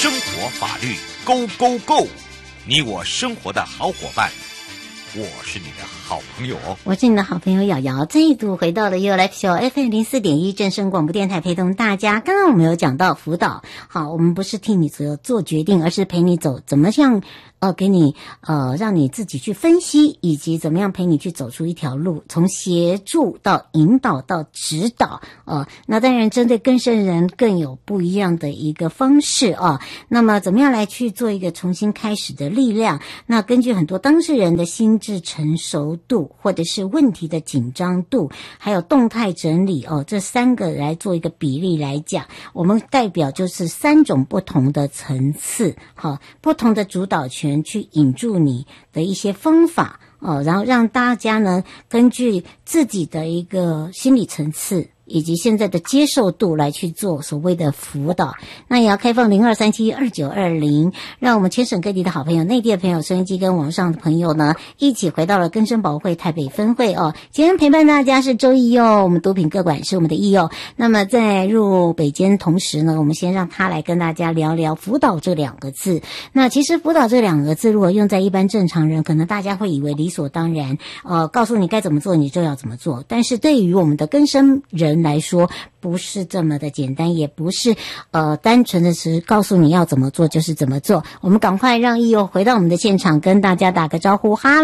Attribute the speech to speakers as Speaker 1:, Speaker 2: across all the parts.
Speaker 1: 生活法律 Go Go Go， 你我生活的好伙伴，我是你的好朋友哦。
Speaker 2: 我是你的好朋友瑶瑶，再度回到了 You Life Show FM04.1 正声广播电台，陪同大家。刚刚我们有讲到辅导，好，我们不是替你做决定，而是陪你走，怎么样给你让你自己去分析，以及怎么样陪你去走出一条路，从协助到引导到指导那当然针对更生人更有不一样的一个方式那么怎么样来去做一个重新开始的力量？那根据很多当事人的心智成熟度，或者是问题的紧张度，还有动态整理这三个来做一个比例来讲，我们代表就是3种不同的层次不同的主导权去引助你的一些方法然后让大家呢根据自己的一个心理层次以及现在的接受度来去做所谓的辅导。那也要开放02372920，让我们全省各地的好朋友、内地的朋友、收音机跟网上的朋友呢一起回到了更生保护会台北分会今天陪伴大家是周义佑，我们毒品个管是我们的义佑。那么在入北监同时呢，我们先让他来跟大家聊聊辅导这2个字。那其实辅导这2个字如果用在一般正常人，可能大家会以为理所当然告诉你该怎么做你就要怎么做，但是对于我们的更生人来说不是这么的简单，也不是单纯的是告诉你要怎么做就是怎么做。我们赶快让义佑回到我们的现场，跟大家打个招呼。哈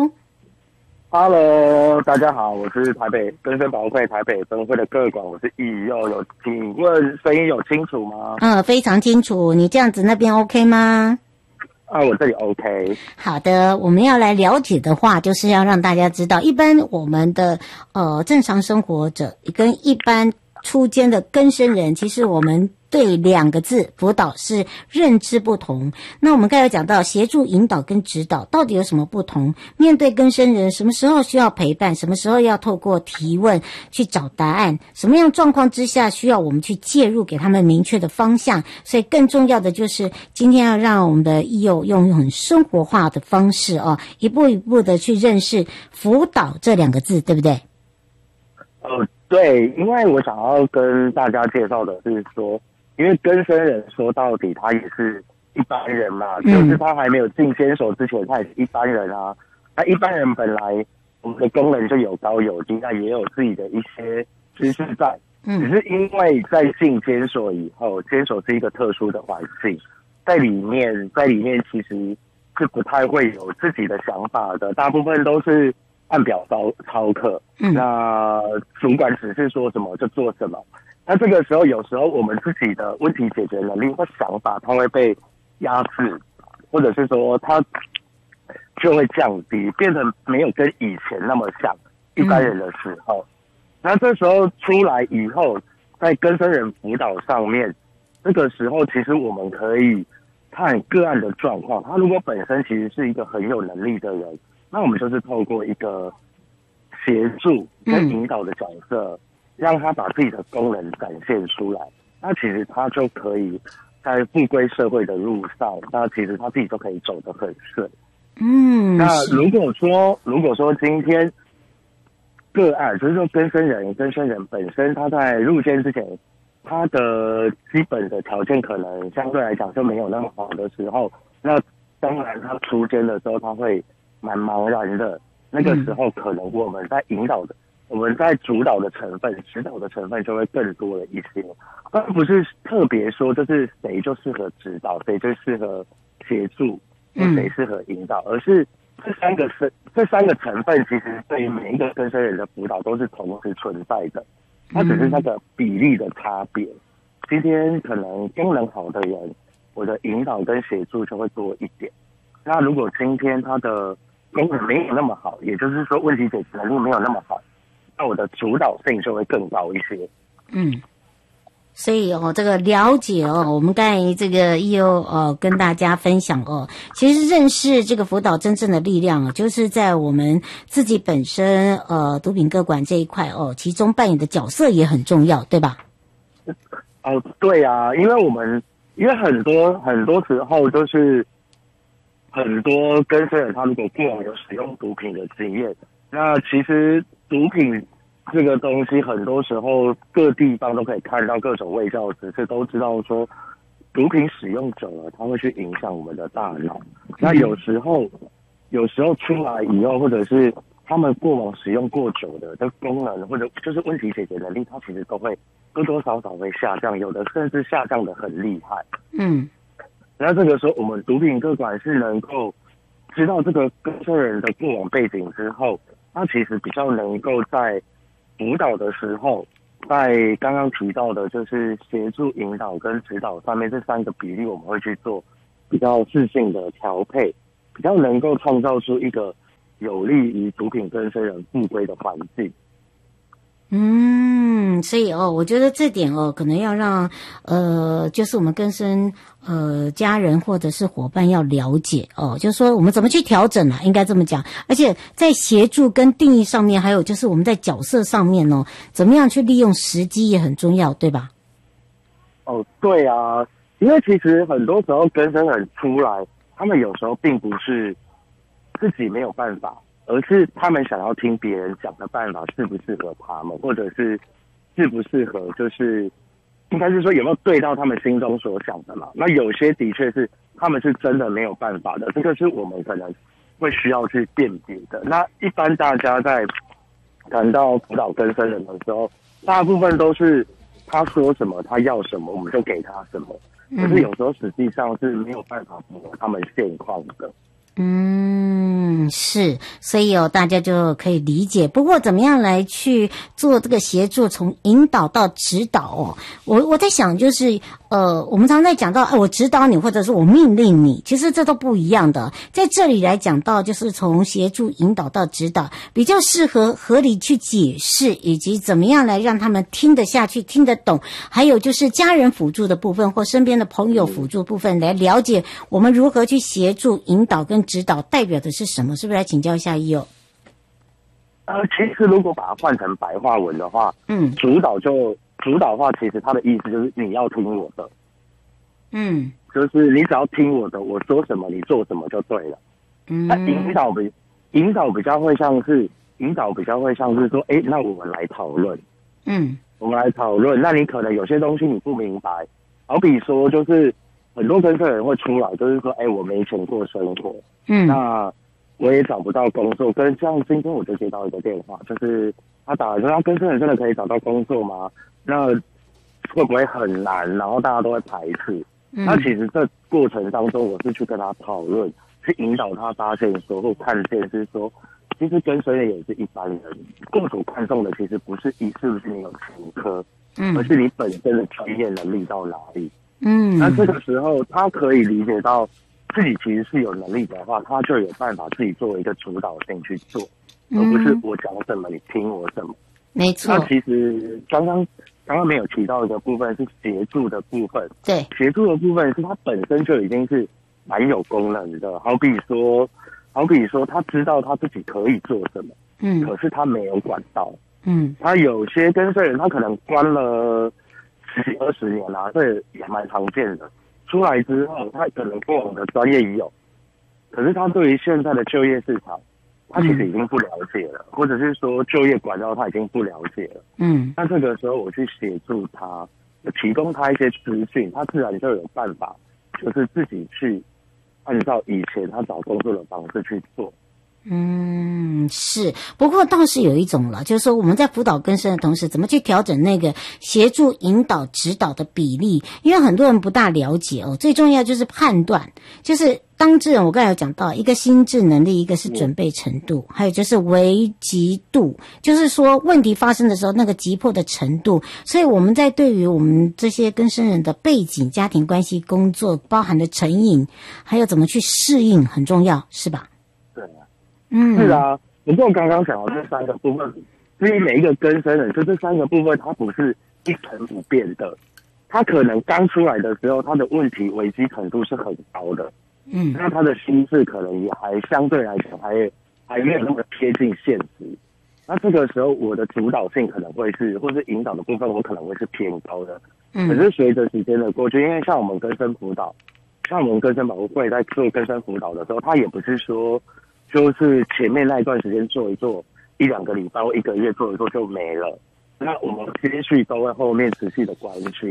Speaker 3: 喽，大家好，我是台北更生保护会台北分会的个管，我是义佑。请问声音有清楚吗？
Speaker 2: 非常清楚。你这样子那边 OK 吗？
Speaker 3: 我这里 OK。
Speaker 2: 好的，我们要来了解的话，就是要让大家知道，一般我们的正常生活者跟一般初间的更生人，其实我们对2个字辅导是认知不同。那我们刚才讲到协助引导跟指导到底有什么不同？面对更生人，什么时候需要陪伴，什么时候要透过提问去找答案，什么样状况之下需要我们去介入，给他们明确的方向。所以更重要的就是今天要让我们的义友用很生活化的方式一步一步的去认识辅导这2个字，对不对？
Speaker 3: 对，因为我想要跟大家介绍的是说，因为更生人说到底他也是一般人嘛，就是他还没有进监所之前他也是一般人啊。那一般人本来我们的功能就有高有低，那也有自己的一些知识在，只是因为在进监所以后，监所是一个特殊的环境，在里面其实是不太会有自己的想法的，大部分都是按表操课，那主管指示说什么就做什么。那这个时候，有时候我们自己的问题解决能力或想法，它会被压制，或者是说它就会降低，变成没有跟以前那么像一般人的时候。那这时候出来以后，在更生人辅导上面，这个时候其实我们可以看个案的状况。他如果本身其实是一个很有能力的人，那我们就是透过一个协助跟引导的角色，让他把自己的功能展现出来。那其实他就可以在复归社会的路上，那其实他自己就可以走得很顺。那如果说今天个案，就是说更生人本身他在入监之前，他的基本的条件可能相对来讲就没有那么好的时候，那当然他出监的时候他会蛮茫然的。那个时候可能我们在引导的，我们在主导的成分、指导的成分就会更多了一些，而不是特别说就是谁就适合指导，谁就适合协助，谁适合引导，而是这三个成分其实对于每一个更生人的辅导都是同时存在的，它只是那个比例的差别。今天可能功能好的人，我的引导跟协助就会多一点。那如果今天他的功能没有那么好，也就是说问题解决能力没有那么好，那我的主导性就会更高一些。
Speaker 2: 所以这个了解我们刚才这个又跟大家分享其实认识这个辅导真正的力量就是在我们自己本身毒品个管这一块其中扮演的角色也很重要，对吧？
Speaker 3: 对啊，因为很多时候就是很多更生人他如果过往有使用毒品的经验，那其实毒品这个东西很多时候各地方都可以看到各种卫教指示，都知道说毒品使用久了，它会去影响我们的大脑。那有时候出来以后，或者是他们过往使用过久的功能，或者就是问题解决能力，它其实都会多多少少会下降，有的甚至下降的很厉害。那这个时候，我们毒品个管是能够知道这个跟生人的过往背景之后，他其实比较能够在辅导的时候，在刚刚提到的就是协助引导跟指导上面这3个比例，我们会去做比较适性的调配，比较能够创造出一个有利于毒品跟生人复归的环境。
Speaker 2: 所以我觉得这点可能要让就是我们更生家人或者是伙伴要了解就是说我们怎么去调整应该这么讲，而且在协助跟定义上面，还有就是我们在角色上面怎么样去利用时机也很重要，对吧？
Speaker 3: 对啊，因为其实很多时候更生人出来，他们有时候并不是自己没有办法，而是他们想要听别人讲的办法适不适合他们，或者是适不适合，就是应该是说有没有对到他们心中所想的嘛。那有些的确是他们是真的没有办法的，这个是我们可能会需要去辨别的。那一般大家在谈到辅导更生人的时候，大部分都是他说什么他要什么我们就给他什么，可是有时候实际上是没有办法符合他们现况的。
Speaker 2: 是，所以大家就可以理解。不过怎么样来去做这个协助，从引导到指导我在想就是我们常在讲到我指导你或者是我命令你，其实这都不一样的。在这里来讲到就是从协助引导到指导，比较适合合理去解释，以及怎么样来让他们听得下去听得懂，还有就是家人辅助的部分或身边的朋友辅助部分，来了解我们如何去协助引导跟指导代表的是什么，是不是来请教一下EO？
Speaker 3: 其实如果把它换成白话文的话，主导的话，其实它的意思就是你要听我的，就是你只要听我的，我说什么你做什么就对了。那引导比较会像是说，那我们来讨论，我们来讨论。那你可能有些东西你不明白，好比说就是很多更生人会出来，就是说，我没钱过生活，那我也找不到工作。跟像今天我就接到一个电话，就是他打来说，他更生人真的可以找到工作吗？那会不会很难？然后大家都会排斥。那其实这过程当中，我是去跟他讨论，去引导他发现说或看见是说，其实更生人也是一般人，共同看重的其实不是是不是你有前科，而是你本身的专业能力到哪里。那这个时候他可以理解到自己其实是有能力的话，他就有办法自己作为一个主导性去做，而不是我讲什么你听我什么。
Speaker 2: 没错。
Speaker 3: 那其实刚刚没有提到一个部分是协助的部分，
Speaker 2: 对，
Speaker 3: 协助的部分是它本身就已经是蛮有功能的，好比说他知道他自己可以做什么，可是他没有管道，他有些更生人他可能关了10几20年啦，这也蛮常见的。出来之后，他可能过往的专业已有，可是他对于现在的就业市场，他其实已经不了解了，或者是说就业管道他已经不了解了。那这个时候我去协助他，提供他一些资讯，他自然就有办法，就是自己去按照以前他找工作的方式去做。
Speaker 2: 是，不过倒是有一种了，就是说我们在辅导更生的同时，怎么去调整那个协助引导指导的比例，因为很多人不大了解最重要就是判断，就是当事人我刚才有讲到一个心智能力，一个是准备程度，还有就是危急度，就是说问题发生的时候那个急迫的程度。所以我们在对于我们这些更生人的背景、家庭关系、工作包含的成瘾，还有怎么去适应很重要，是吧？
Speaker 3: 对啊，是啊。不过刚刚讲到这3个部分，对于每一个更生人，就这3个部分它不是一成不变的，他可能刚出来的时候他的问题危机程度是很高的，那他的心智可能也还相对来讲还没有那么贴近现实。那这个时候我的主导性可能会是，或是引导的部分我可能会是偏高的。可是随着时间的过去，因为像我们更生辅导，像我们更生保护会在做更生辅导的时候，他也不是说就是前面那一段时间做一做1-2个礼拜或1个月做一做就没了。那我们接续都会后面持续的关心，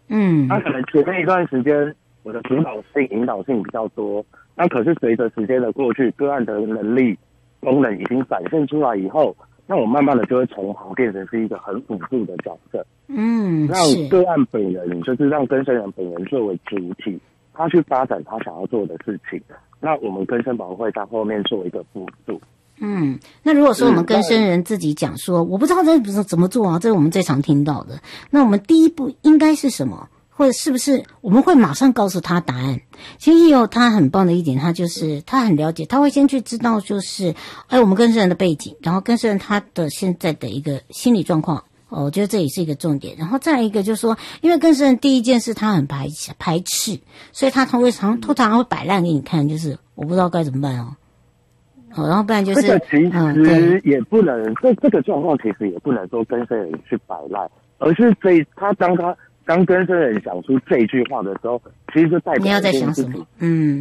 Speaker 3: 那可能前面一段时间我的主导性、引导性比较多，那可是随着时间的过去，个案的能力、功能已经展现出来以后，那我慢慢的就会从旁变成是一个很辅助的角色，让个案本人，就是让更生人本人作为主体，他去发展他想要做的事情，那我们更生保护会在后面做一个辅助。
Speaker 2: 那如果说我们更生人自己讲说，我不知道这怎么做啊，这是我们最常听到的。那我们第一步应该是什么？或者是不是我们会马上告诉他答案？其实也有他很棒的一点，他就是他很了解，他会先去知道就是我们更生人的背景，然后更生人他的现在的一个心理状况。我觉得这也是一个重点。然后再一个就是说，因为更生人第一件事他很排斥，所以他通常会摆烂给你看，就是我不知道该怎么办哦。然后不然就是
Speaker 3: 这个其实也不能，这个状况其实也不能说更生人去摆烂，而是当更生人讲出这一句话的时候，其实就代表
Speaker 2: 你要在想什么？